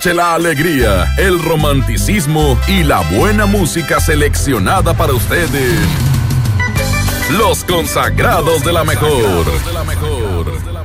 La alegría, el romanticismo y la buena música seleccionada para ustedes. Los consagrados de la mejor.